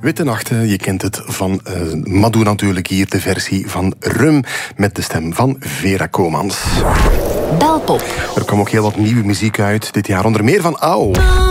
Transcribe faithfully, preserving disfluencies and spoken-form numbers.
Witte Nachten, je kent het van uh, Madou natuurlijk, hier de versie van Rum met de stem van Vera Komans. Belpop. Er kwam ook heel wat nieuwe muziek uit dit jaar, onder meer van Au.